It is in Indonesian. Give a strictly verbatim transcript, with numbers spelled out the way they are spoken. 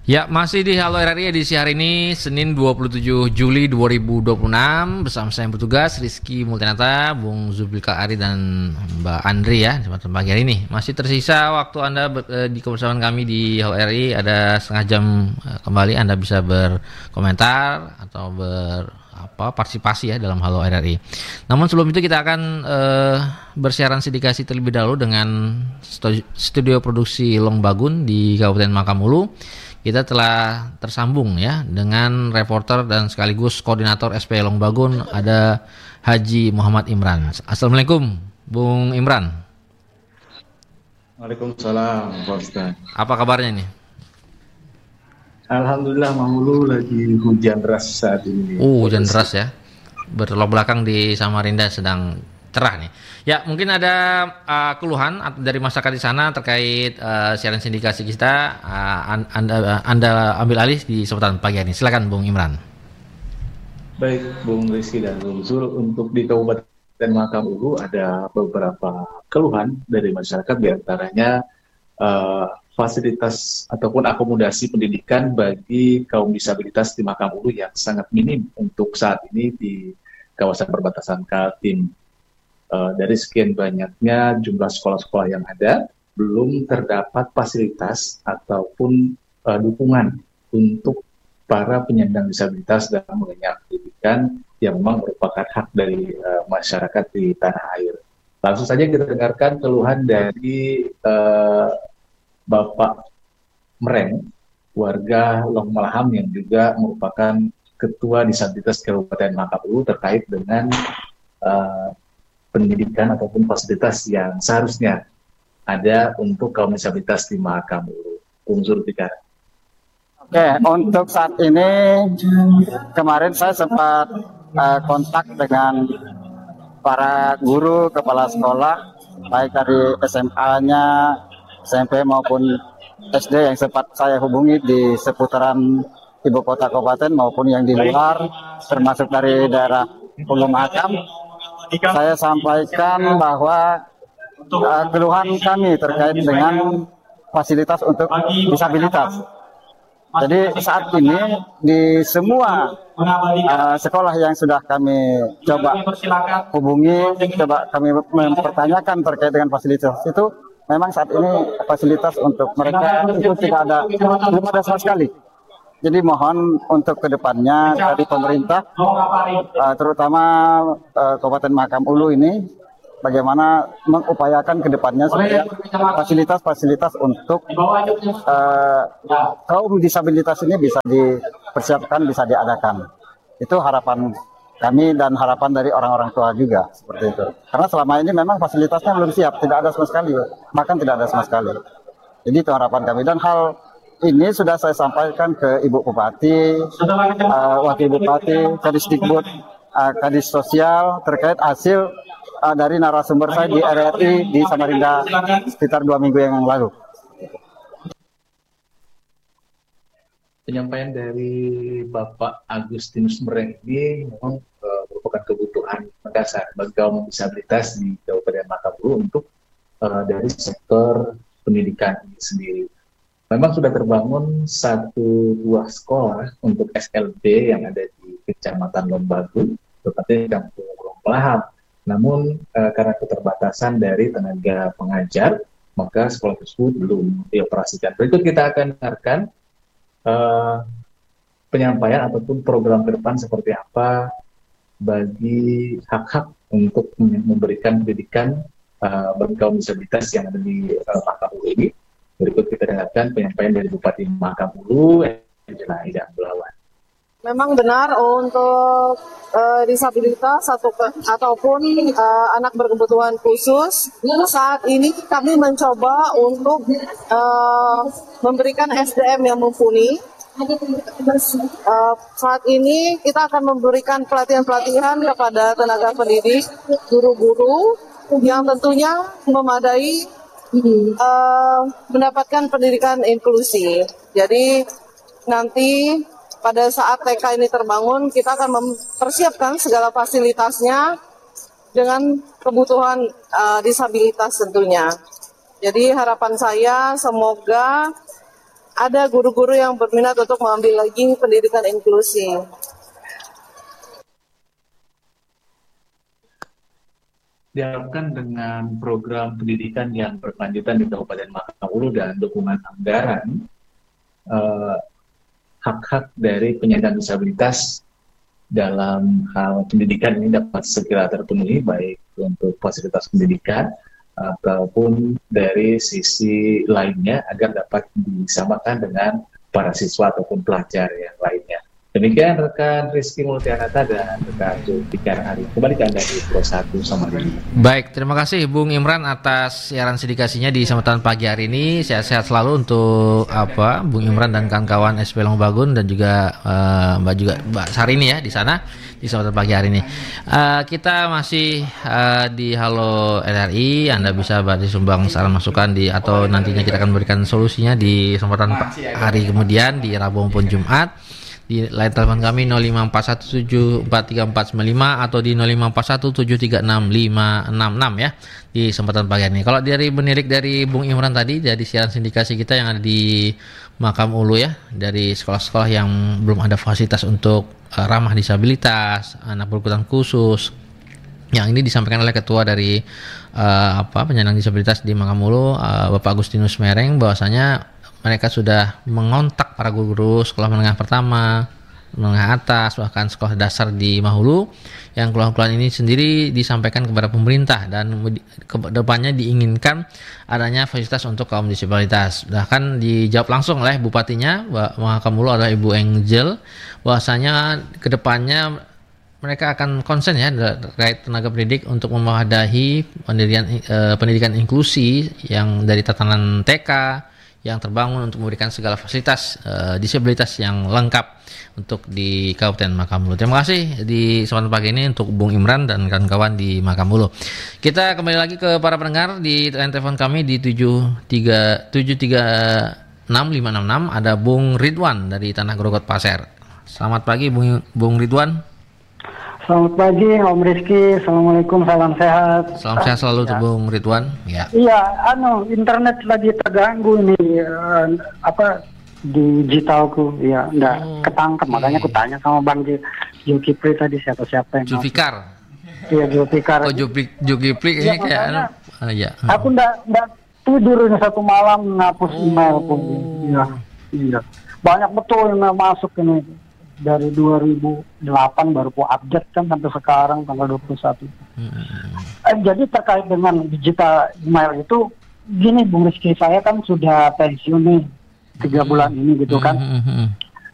Ya, masih di Halo R R I edisi hari ini, Senin dua puluh tujuh Juli dua ribu dua puluh enam. Bersama saya yang bertugas, Rizky Multinata, Bung Zulfikar Ari, dan Mbak Andri ya, kesempatan pagi hari ini. Masih tersisa waktu Anda eh, di kebersamaan kami di Halo R R I, ada setengah jam eh, kembali. Anda bisa berkomentar atau ber apa partisipasi ya dalam Halo R R I. Namun sebelum itu kita akan eh, bersiaran sindikasi terlebih dahulu dengan studio produksi Long Bagun di Kabupaten Makamulu. Kita telah tersambung ya dengan reporter dan sekaligus koordinator S P Long Bagun, ada Haji Muhammad Imran. Assalamualaikum, Bung Imran. Waalaikumsalam, Pak Ustaz. Apa kabarnya nih? Alhamdulillah, Mahulu lagi hujan deras saat ini. Uh, hujan deras ya. Bertolak belakang di Samarinda sedang cerah nih. Ya, mungkin ada uh, keluhan dari masyarakat di sana terkait uh, siaran sindikasi kita. Uh, anda, anda ambil alih di kesempatan pagi ini. Silakan, Bung Imran. Baik, Bung Rizky dan Bung Zul. Untuk di Kabupaten Makamulu ada beberapa keluhan dari masyarakat, diantaranya uh, fasilitas ataupun akomodasi pendidikan bagi kaum disabilitas di Makamulu yang sangat minim untuk saat ini di kawasan perbatasan Kaltim. Uh, dari sekian banyaknya jumlah sekolah-sekolah yang ada, belum terdapat fasilitas ataupun uh, dukungan untuk para penyandang disabilitas dalam mengenyam pendidikan yang memang merupakan hak dari uh, masyarakat di tanah air. Langsung saja kita dengarkan keluhan dari uh, Bapak Mereng, warga Long Malaham yang juga merupakan Ketua Disabilitas Kabupaten Makamulu terkait dengan uh, pendidikan ataupun fasilitas yang seharusnya ada untuk kaum disabilitas di Makamulu. Bung Zulfikar. Oke, untuk saat ini kemarin saya sempat uh, kontak dengan para guru, kepala sekolah, baik dari S M A-nya, S M P maupun S D yang sempat saya hubungi di seputaran ibu kota kabupaten maupun yang di luar, termasuk dari daerah Pulau Mahakam. Saya sampaikan bahwa uh, keluhan kami terkait dengan fasilitas untuk disabilitas. Jadi saat ini di semua uh, sekolah yang sudah kami coba hubungi, coba kami mempertanyakan terkait dengan fasilitas itu, memang saat ini fasilitas untuk mereka itu tidak ada, belum ada sama sekali. Jadi mohon untuk kedepannya dari pemerintah, uh, terutama uh, Kabupaten Makamulu ini, bagaimana mengupayakan kedepannya supaya fasilitas-fasilitas untuk uh, kaum disabilitas ini bisa dipersiapkan, bisa diadakan. Itu harapan kami dan harapan dari orang-orang tua juga, seperti itu. Karena selama ini memang fasilitasnya belum siap, tidak ada sama sekali, bahkan tidak ada sama sekali. Jadi itu harapan kami, dan hal ini sudah saya sampaikan ke Ibu Bupati, uh, Wakil Bupati, Kadisdikbud, uh, Kadis Sosial terkait hasil uh, dari narasumber saya di R R I di Samarinda sekitar dua minggu yang lalu. Penyampaian dari Bapak Agustinus Mereng ini memang uh, merupakan kebutuhan mendasar bagi kaum disabilitas di Kabupaten Makamulu untuk uh, dari sektor pendidikan ini sendiri. Memang sudah terbangun satu buah sekolah untuk S L B yang ada di Kecamatan Long Bagun, tepatnya di Kampung Long Malaham. Namun uh, karena keterbatasan dari tenaga pengajar, maka sekolah tersebut belum dioperasikan. Berikut kita akan dengarkan uh, penyampaian ataupun program ke depan seperti apa bagi hak-hak untuk memberikan pendidikan uh, bagi kaum disabilitas yang ada di uh, Makamulu ini. Berikut kita dengarkan penyampaian dari Bupati Makamulu, Angela Ida Bulawan. Memang benar untuk uh, disabilitas atau, ataupun uh, anak berkebutuhan khusus, saat ini kami mencoba untuk uh, memberikan S D M yang mumpuni. Uh, saat ini kita akan memberikan pelatihan-pelatihan kepada tenaga pendidik, guru-guru yang tentunya memadai Uh, mendapatkan pendidikan inklusi. Jadi nanti pada saat T K ini terbangun, kita akan mempersiapkan segala fasilitasnya dengan kebutuhan uh, disabilitas tentunya. Jadi harapan saya semoga ada guru-guru yang berminat untuk mengambil lagi pendidikan inklusi. Diharapkan dengan program pendidikan yang berkelanjutan di Kabupaten Mahakam dan dukungan anggaran, eh, hak-hak dari penyandang disabilitas dalam hal pendidikan ini dapat segera terpenuhi, baik untuk fasilitas pendidikan ataupun dari sisi lainnya, agar dapat disamakan dengan para siswa ataupun pelajar yang lainnya. Demikian rekan Rizky Multianata dan rekan Zulfikar Ari. Kembali ke Anda di Pro satu Samarinda. Baik, terima kasih Bung Imran atas siaran sedikasinya di kesempatan pagi hari ini. Sehat-sehat selalu untuk apa Bung Imran dan kawan-kawan S P Longbagun dan juga uh, Mbak juga Mbak Sarini ya di sana di kesempatan pagi hari ini. Uh, kita masih uh, di Halo L R I. Anda bisa berarti sumbang saran masukan di atau nantinya kita akan memberikan solusinya di kesempatan hari kemudian di Rabu maupun Jumat. Di line telepon kami nol lima empat satu tujuh empat tiga empat sembilan lima atau di nol lima empat satu tujuh tiga enam lima enam enam ya di kesempatan pagi ini. Kalau dari menirik dari Bung Imran tadi dari siaran sindikasi kita yang ada di Makam Ulu ya, dari sekolah-sekolah yang belum ada fasilitas untuk uh, ramah disabilitas, anak berkebutuhan khusus. Yang ini disampaikan oleh ketua dari uh, apa penyandang disabilitas di Makam Ulu, uh, Bapak Agustinus Mereng, bahwasanya mereka sudah mengontak para guru depannya menengah pertama, menengah atas, bahkan sekolah dasar di Mahulu yang keluhan-keluhan ini sendiri disampaikan kepada pemerintah dan ke depannya diinginkan adanya fasilitas untuk kaum disabilitas. Bahkan dijawab langsung oleh bupatinya Mahakam Ulu adalah Ibu Angel, bahwasanya ke depannya mereka akan konsen ya terkait tenaga pendidik untuk memadai pendidikan, eh, pendidikan inklusi yang dari tatanan T K yang terbangun untuk memberikan segala fasilitas uh, disabilitas yang lengkap untuk di Kabupaten Makam Ulu. Terima kasih di kesempatan pagi ini untuk Bung Imran dan kawan-kawan di Makam Ulu. Kita kembali lagi ke para pendengar di telepon kami di tujuh tiga enam lima enam enam. Ada Bung Ridwan dari Tanah Grogot Pasir. Selamat pagi Bung, Bung Ridwan. Selamat pagi Om Rizky, Assalamualaikum, salam sehat. Salam sehat selalu ya. Bung Ridwan. Ya. Iya, anu internet lagi terganggu nih, uh, apa digitalku, ya, enggak oh, ketangkep, okay. Makanya aku tanya sama Bang Zulkifli tadi siapa-siapa yang Zulfikar. Iya Zulfikar. Oh Zulkifli ini ya, kayak anu. Uh, ya. Aku enggak enggak tidur ini satu malam ngapus oh. email pun. Iya, iya. Banyak betul yang masuk ini. Dari dua ribu delapan baru ku update kan sampai sekarang tanggal dua puluh satu. Hmm. Eh, jadi terkait dengan digital email itu gini Bung Rizky, saya kan sudah pensiun nih tiga hmm. bulan ini gitu kan. Hmm.